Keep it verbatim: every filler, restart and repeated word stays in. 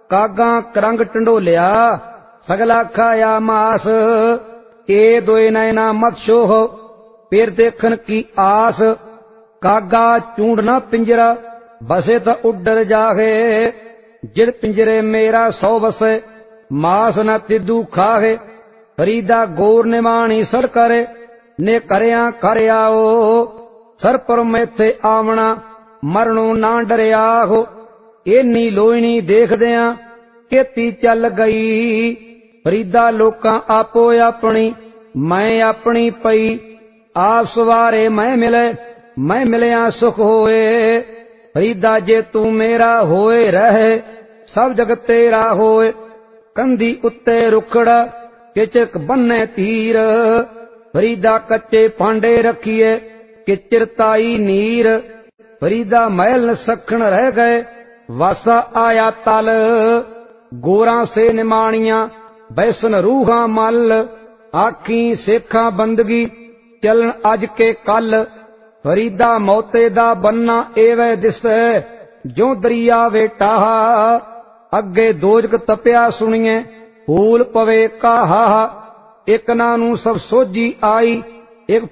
कागा करंग टंडोलिया सगला खाया मास। ए दोए नैना मत शोह फिर देखन की आस। कागा चूंडना पिंजरा बसे तो उड्डर जाहे। जिद पिंजरे मेरा सौ बसे मास न तिदू खाहे। फरीदा गोर निमाणी सड़ करे ने करया कर आओ। सर पर मैथे आवना मरणों ना डरिया हो। एनी लोईनी देखदियां केती चल गई। फरीदा लोकां आपो अपनी मैं अपनी पई। आप सवारे मैं मिले मैं मिलिया सुख होए। फरीदा जे तू मेरा होए रहे सब जग तेरा होए। कंधी उत्ते रुखड़ा किचक बन्ने तीर। फरीदा कच्चे पांडे रखिए कि चिरताई नीर। फरीदा महल न सखण रह गए वासा आया तल। गोरा से निमाणिया बैसन रूहां मल। आखी सेखा बंदगी चलन अज के कल। फरीदा मौते दा बन्ना एवे दिसै जो दरिया वेटाहा। अगे दोजक तपिया सुनिए फूल पवे काहा। एक नानू सब सोझी आई एक